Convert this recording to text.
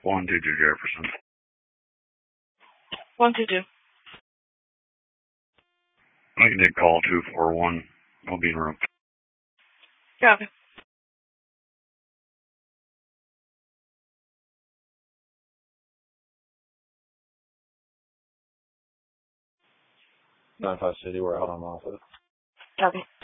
122 Jefferson. 122. You did call 241. I'll be in room. Copy. 95 City, we're out on office. Copy.